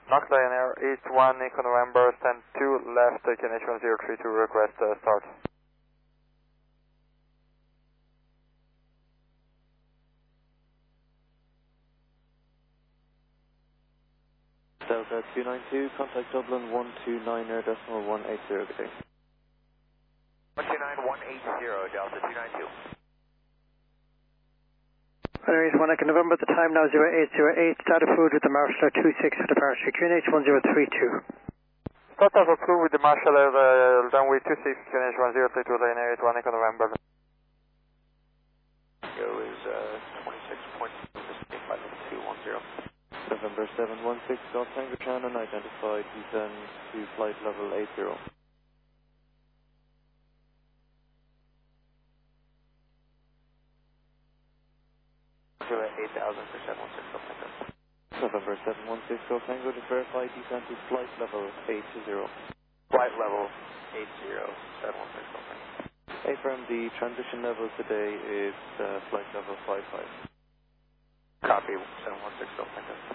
Knox Lion Air, 81 Echo November, stand 2 left, KNH 1032, request start. Delta 292, contact Dublin 129er decimal 180, good day. 129180, Delta 292. Runway 1 Echo November, the time now 0808, data food with the Marshall 26 for departure, QNH 1032. Start of approved with the Marshall runway 26, QNH 1032, line 81 Echo November. Go is 26.2, flight level 210. November 716, Golf Tango Shannon, identified, descend to flight level 80. To 8,000 for 716, Golf Tango. November 716, Golf Tango to verify, descend to flight level 80. Flight level 80, 716, Golf Tango. Affirm, the transition level today is flight level 55. Copy, 716, Golf Tango.